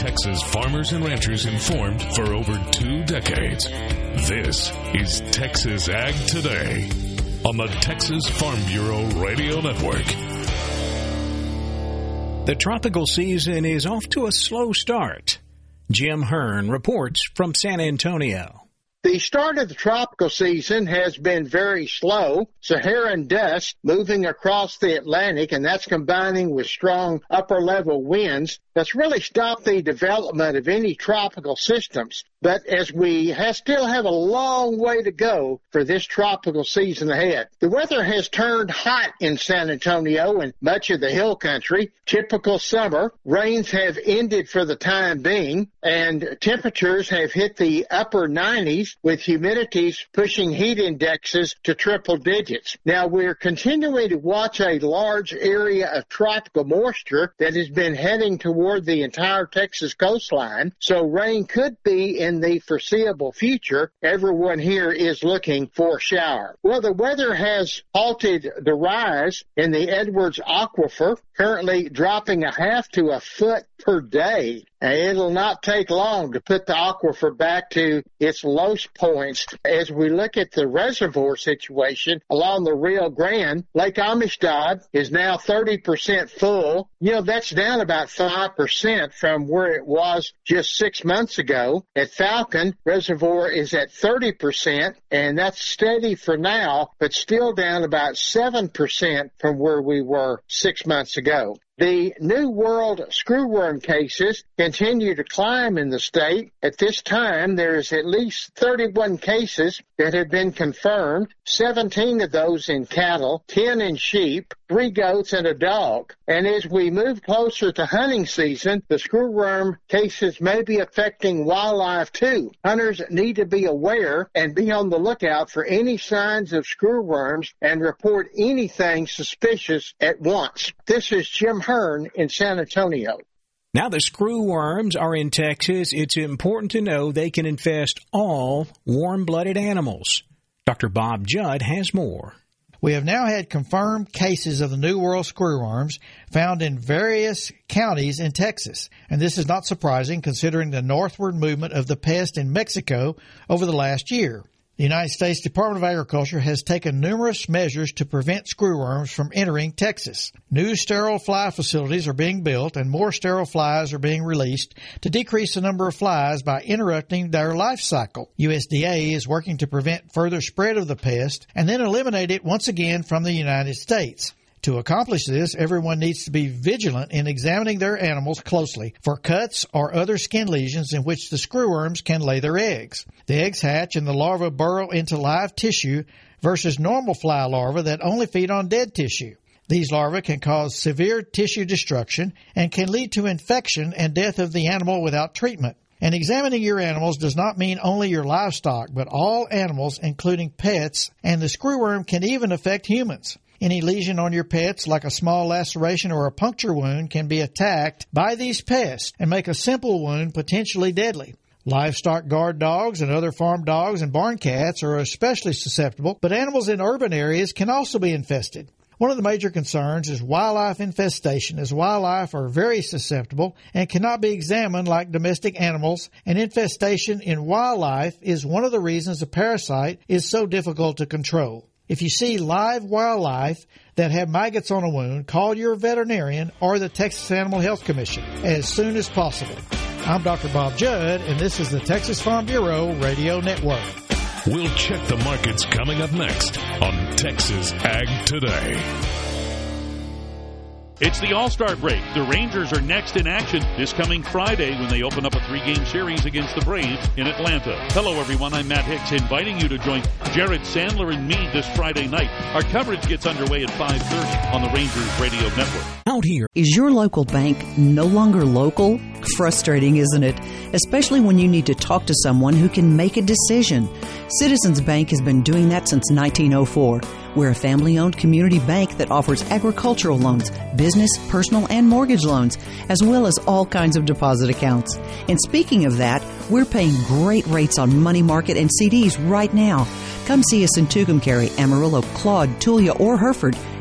Texas farmers and ranchers informed for over 2 decades. This is Texas Ag Today on the Texas Farm Bureau Radio Network. The tropical season is off to a slow start. Jim Hearn reports from San Antonio. The start of the tropical season has been very slow. Saharan dust moving across the Atlantic, and that's combining with strong upper-level winds. That's really stopped the development of any tropical systems. But as we still have a long way to go for this tropical season ahead. The weather has turned hot in San Antonio and much of the hill country. Typical summer. Rains have ended for the time being, and temperatures have hit the upper 90s, with humidities pushing heat indexes to triple digits. Now, we're continuing to watch a large area of tropical moisture that has been heading toward the entire Texas coastline, so rain could be in the foreseeable future. Everyone here is looking for a shower. Well, the weather has halted the rise in the Edwards Aquifer, currently dropping 1/2 to 1 foot per day. And it'll not take long to put the aquifer back to its lowest points. As we look at the reservoir situation along the Rio Grande, Lake Amistad is now 30% full. That's down about 5% from where it was just 6 months ago. At Falcon, reservoir is at 30%, and that's steady for now, but still down about 7% from where we were 6 months ago. The New World screwworm cases continue to climb in the state. At this time, there's at least 31 cases that have been confirmed, 17 of those in cattle, 10 in sheep, 3 goats, and a dog. And as we move closer to hunting season, the screwworm cases may be affecting wildlife too. Hunters need to be aware and be on the lookout for any signs of screwworms and report anything suspicious at once. This is Jim Hearn in San Antonio. Now the screwworms are in Texas, it's important to know they can infest all warm-blooded animals. Dr. Bob Judd has more. We have now had confirmed cases of the New World screwworms found in various counties in Texas. And this is not surprising considering the northward movement of the pest in Mexico over the last year. The United States Department of Agriculture has taken numerous measures to prevent screwworms from entering Texas. New sterile fly facilities are being built and more sterile flies are being released to decrease the number of flies by interrupting their life cycle. USDA is working to prevent further spread of the pest and then eliminate it once again from the United States. To accomplish this, everyone needs to be vigilant in examining their animals closely for cuts or other skin lesions in which the screwworms can lay their eggs. The eggs hatch and the larvae burrow into live tissue versus normal fly larvae that only feed on dead tissue. These larvae can cause severe tissue destruction and can lead to infection and death of the animal without treatment. And examining your animals does not mean only your livestock, but all animals, including pets, and the screwworm can even affect humans. Any lesion on your pets, like a small laceration or a puncture wound, can be attacked by these pests and make a simple wound potentially deadly. Livestock guard dogs and other farm dogs and barn cats are especially susceptible, but animals in urban areas can also be infested. One of the major concerns is wildlife infestation, as wildlife are very susceptible and cannot be examined like domestic animals, and infestation in wildlife is one of the reasons a parasite is so difficult to control. If you see live wildlife that have maggots on a wound, call your veterinarian or the Texas Animal Health Commission as soon as possible. I'm Dr. Bob Judd, and this is the Texas Farm Bureau Radio Network. We'll check the markets coming up next on Texas Ag Today. It's the All-Star break. The Rangers are next in action this coming Friday when they open up a 3-game series against the Braves in Atlanta. Hello, everyone. I'm Matt Hicks, inviting you to join Jared Sandler and me this Friday night. Our coverage gets underway at 5:30 on the Rangers Radio Network. Out here. Is your local bank no longer local? Frustrating, isn't it? Especially when you need to talk to someone who can make a decision. Citizens Bank has been doing that since 1904. We're a family-owned community bank that offers agricultural loans, business, personal, and mortgage loans, as well as all kinds of deposit accounts. And speaking of that, we're paying great rates on money market and CDs right now. Come see us in Tucumcari, Amarillo, Claude, Tulia, or Hereford.